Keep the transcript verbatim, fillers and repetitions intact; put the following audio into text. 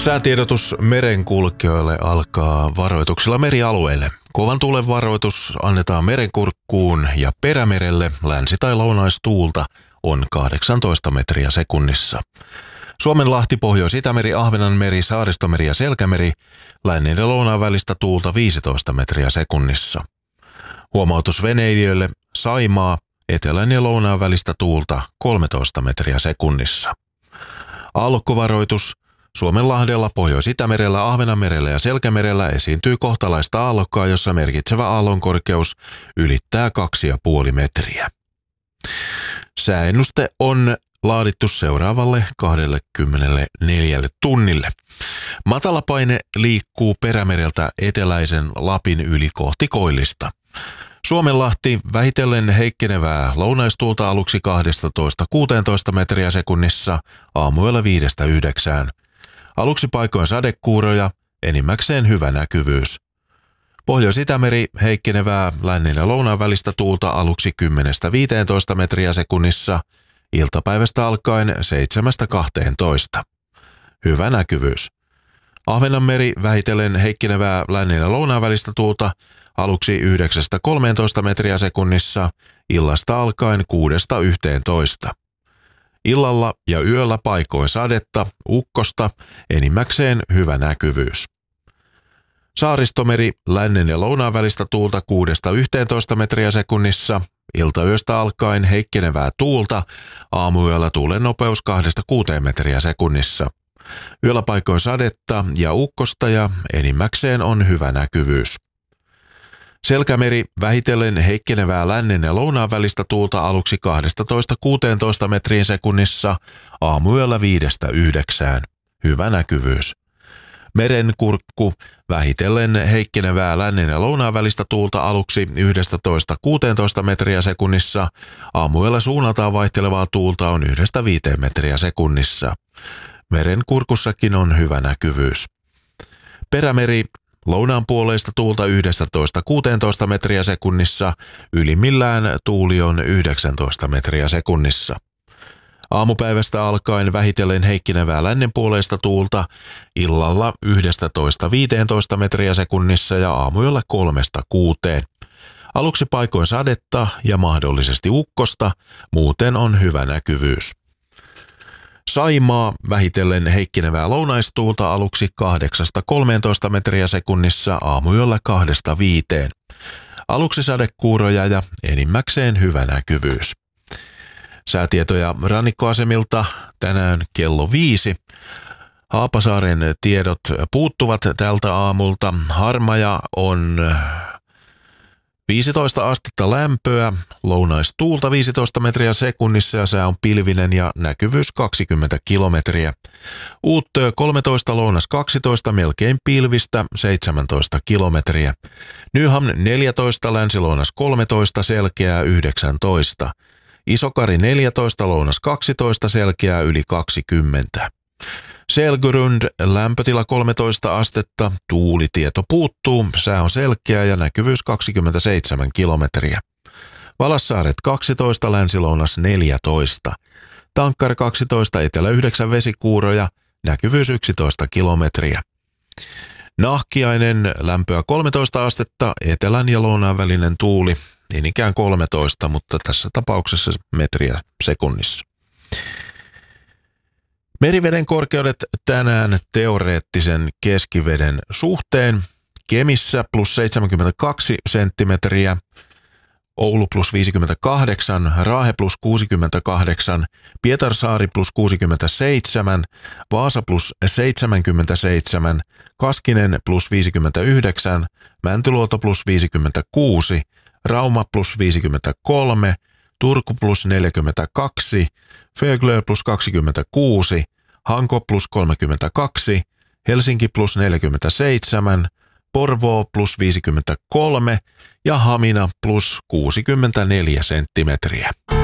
Säätiedotus merenkulkijoille alkaa varoituksilla merialueille. Kovan tuulen varoitus annetaan Merenkurkkuun ja Perämerelle. Länsi- tai lounaistuulta on kahdeksantoista metriä sekunnissa. Suomenlahti, Pohjois-Itämeri, Ahvenanmeri, Saaristomeri ja Selkämeri. Lännen ja lounaan välistä tuulta viisitoista metriä sekunnissa. Huomautus veneilijöille: Saimaa, etelän ja lounaan välistä tuulta kolmetoista metriä sekunnissa. Aallokkovaroitus: Suomenlahdella, Pohjois-Itämerellä, Ahvenanmerellä ja Selkämerellä esiintyy kohtalaista aallokkoa, jossa merkitsevä aallonkorkeus ylittää kaksi pilkku viisi metriä. Sääennuste on laadittu seuraavalle kaksikymmentäneljä tunnille. Matalapaine liikkuu Perämereltä eteläisen Lapin yli kohti koillista. Suomenlahti, vähitellen heikkenevää lounaistuulta aluksi kaksitoista kuusitoista metriä sekunnissa, aamuyöllä viidestä yhdeksään. Aluksi paikoin sadekuuroja, enimmäkseen hyvä näkyvyys. Pohjois-Itämeri, heikkenevää lännen ja lounaan välistä tuulta aluksi kymmenestä viiteentoista metriä sekunnissa, iltapäivästä alkaen seitsemästä kahteentoista. Hyvä näkyvyys. Ahvenanmeri, vähitellen heikkenevää lännen ja lounaan välistä tuulta aluksi yhdeksästä kolmeentoista metriä sekunnissa, illasta alkaen kuudesta yhteentoista. Illalla ja yöllä paikoin sadetta, ukkosta, enimmäkseen hyvä näkyvyys. Saaristomeri, lännen ja lounaan välistä tuulta kuudesta yhteentoista metriä sekunnissa, iltayöstä alkaen heikkenevää tuulta, aamuyöllä tuulen nopeus kahdesta kuuteen metriä sekunnissa. Yöllä paikoin sadetta ja ukkosta ja enimmäkseen on hyvä näkyvyys. Selkämeri, vähitellen heikkenevää lännen ja lounaan välistä tuulta aluksi kaksitoista kuusitoista metriin sekunnissa, aamuyöllä viidestä yhdeksään. Hyvä näkyvyys. Merenkurkku, vähitellen heikkenevää lännen ja lounaan välistä tuulta aluksi yksitoista kuusitoista metriä sekunnissa, aamuyöllä suunnaltaan vaihtelevaa tuulta on yhdestä viiteen metriä sekunnissa. Merenkurkussakin on hyvä näkyvyys. Perämeri, lounaan puoleista tuulta yksitoista kuusitoista metriä sekunnissa, ylimmillään tuuli on yhdeksäntoista metriä sekunnissa. Aamupäivästä alkaen vähitellen heikkenevää lännen puoleista tuulta, illalla yksitoista viiteentoista metriä sekunnissa ja aamuyöllä kolmesta kuuteen. Aluksi paikoin sadetta ja mahdollisesti ukkosta, muuten on hyvä näkyvyys. Saimaa, vähitellen heikkenevää lounaistuulta aluksi kahdeksasta kolmeentoista metriä sekunnissa, aamuyöllä kahdesta viiteen. Aluksi sadekuuroja ja enimmäkseen hyvä näkyvyys. Säätietoja rannikkoasemilta tänään kello viisi. Haapasaaren tiedot puuttuvat tältä aamulta. Harmaja on viisitoista astetta lämpöä, lounaistuulta viisitoista metriä sekunnissa ja sää on pilvinen ja näkyvyys kaksikymmentä kilometriä. Uuttöö kolmetoista, lounas kaksitoista, melkein pilvistä seitsemäntoista kilometriä. Nyham neljätoista, länsilounas kolmetoista, selkeää yhdeksäntoista. Isokari neljätoista, lounas kaksitoista, selkeää yli kaksikymmentä. Selgyrund, lämpötila kolmetoista astetta, tuulitieto puuttuu, sää on selkeä ja näkyvyys kaksikymmentäseitsemän kilometriä. Valassaaret kaksitoista, länsilounas neljätoista. Tankkar kaksitoista, etelä yhdeksän vesikuuroja, näkyvyys yksitoista kilometriä. Nahkiainen, lämpöä kolmetoista astetta, etelän ja lounaan välinen tuuli, niin ikään kolmetoista, mutta tässä tapauksessa metriä sekunnissa. Meriveden korkeudet tänään teoreettisen keskiveden suhteen. Kemissä plus seitsemänkymmentäkaksi senttimetriä, Oulu plus viisikymmentäkahdeksan, Raahe plus kuusikymmentäkahdeksan, Pietarsaari plus kuusikymmentäseitsemän, Vaasa plus seitsemänkymmentäseitsemän, Kaskinen plus viisikymmentäyhdeksän, Mäntyluoto plus viisikymmentäkuusi, Rauma plus viisikymmentäkolme, Turku plus neljäkymmentäkaksi, Föglö plus kaksikymmentäkuusi, Hanko plus kolmekymmentäkaksi, Helsinki plus neljäkymmentäseitsemän, Porvoo plus viisikymmentäkolme ja Hamina plus kuusikymmentäneljä senttimetriä.